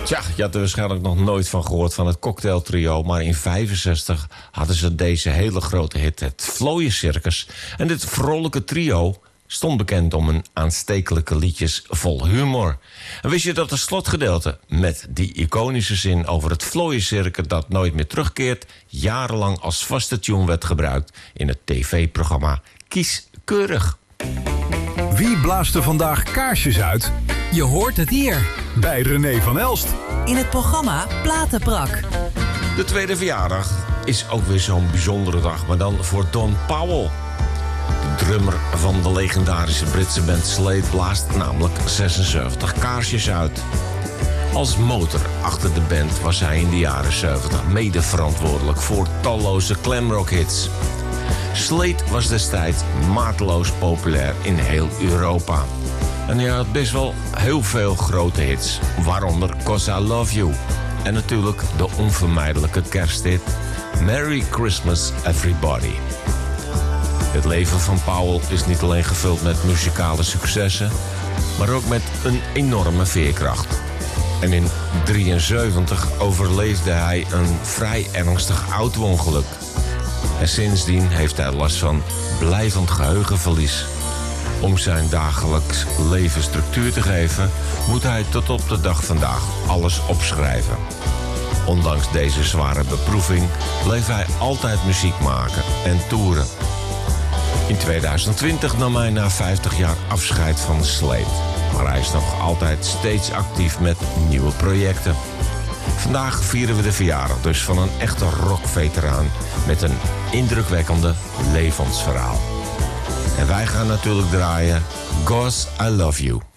Tja, je had er waarschijnlijk nog nooit van gehoord van het cocktailtrio, maar in 1965 hadden ze deze hele grote hit, het Vlooien Circus. En dit vrolijke trio stond bekend om hun aanstekelijke liedjes vol humor. En wist je dat het slotgedeelte met die iconische zin over het Vlooiencircus dat nooit meer terugkeert, jarenlang als vaste tune werd gebruikt in het tv-programma Kieskeurig. Wie blaast er vandaag kaarsjes uit? Je hoort het hier. Bij René van Elst. In het programma Platenbrak. De tweede verjaardag is ook weer zo'n bijzondere dag, maar dan voor Don Powell. De drummer van de legendarische Britse band Slade blaast namelijk 76 kaarsjes uit. Als motor achter de band was hij in de jaren 70 mede verantwoordelijk voor talloze glamrock hits. Slade was destijds maateloos populair in heel Europa. En hij had best wel heel veel grote hits, waaronder 'Cause I Love You. En natuurlijk de onvermijdelijke kersthit Merry Christmas Everybody. Het leven van Powell is niet alleen gevuld met muzikale successen, maar ook met een enorme veerkracht. En in 1973 overleefde hij een vrij ernstig auto-ongeluk. En sindsdien heeft hij last van blijvend geheugenverlies. Om zijn dagelijks leven structuur te geven, moet hij tot op de dag vandaag alles opschrijven. Ondanks deze zware beproeving bleef hij altijd muziek maken en toeren. In 2020 nam hij na 50 jaar afscheid van Slade. Maar hij is nog altijd steeds actief met nieuwe projecten. Vandaag vieren we de verjaardag dus van een echte rockveteraan met een indrukwekkende levensverhaal. En wij gaan natuurlijk draaien 'Cause I Love You.